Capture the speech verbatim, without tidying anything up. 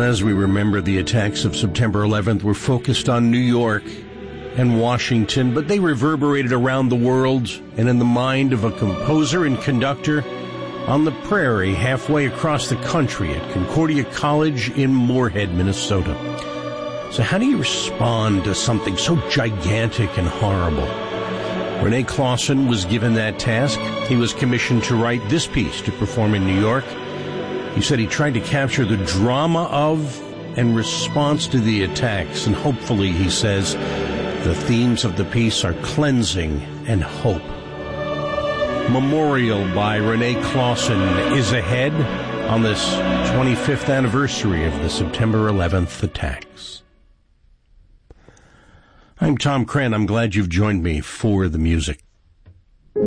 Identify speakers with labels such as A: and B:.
A: as we remember, the attacks of September eleventh were focused on New York and Washington, but they reverberated around the world and in the mind of a composer and conductor on the prairie halfway across the country at Concordia College in Moorhead, Minnesota. So how do you respond to something so gigantic and horrible? Rene Clausen was given that task. He was commissioned to write this piece to perform in New York. He said he tried to capture the drama of and response to the attacks, and hopefully, he says, the themes of the piece are cleansing and hope. Memorial by Rene Clausen is ahead on this twenty-fifth anniversary of the September eleventh attacks. I'm Tom Crenn. I'm glad you've joined me for the music.